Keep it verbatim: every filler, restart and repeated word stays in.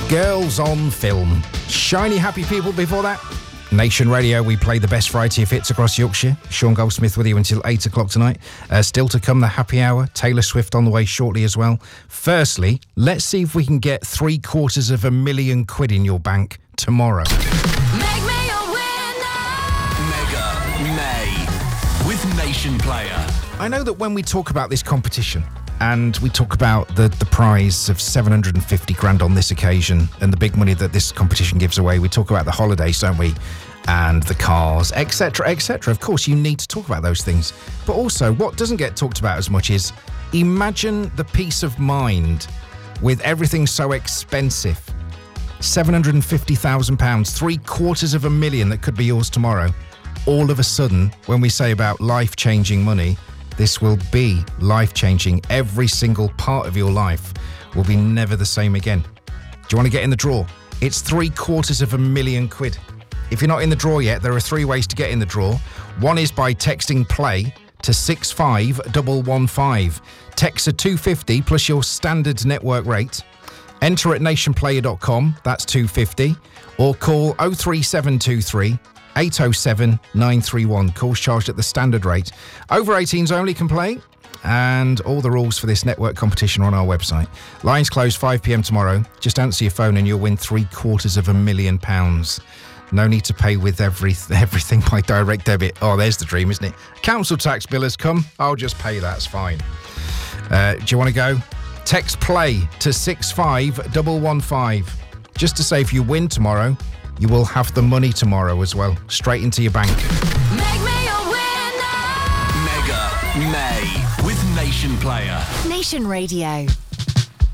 Girls on Film. Shiny Happy People before that. Nation Radio, we play the best variety of hits across Yorkshire. Sean Goldsmith with you until eight o'clock tonight. Uh, still to come, the happy hour. Taylor Swift on the way shortly as well. Firstly, let's see if we can get three quarters of a million quid in your bank tomorrow. Make me a winner. Mega May with Nation Player. I know that when we talk about this competition, and we talk about the, the prize of seven hundred fifty grand on this occasion and the big money that this competition gives away. We talk about the holidays, don't we? And the cars, et cetera, et cetera. Of course, you need to talk about those things. But also, what doesn't get talked about as much is imagine the peace of mind with everything so expensive. seven hundred fifty thousand pounds, three quarters of a million that could be yours tomorrow. All of a sudden, when we say about life-changing money, this will be life-changing. Every single part of your life will be never the same again. Do you want to get in the draw? It's three quarters of a million quid. If you're not in the draw yet, there are three ways to get in the draw. One is by texting play to six five one one five. Text a two fifty plus your standard network rate. Enter at nation player dot com, that's two fifty. Or call oh three seven two three eight oh seven nine three one. Calls charged at the standard rate. Over eighteens only can play, and all the rules for this network competition are on our website. Lines close five p.m. tomorrow. Just answer your phone and you'll win three quarters of a million pounds. No need to pay with every, everything by direct debit. Oh, there's the dream, isn't it? Council tax bill has come. I'll just pay that, it's fine. Uh, do you want to go? Text play to six five one one five. Just to say if you win tomorrow, you will have the money tomorrow as well, straight into your bank. Make me a winner. Mega May with Nation Player. Nation Radio.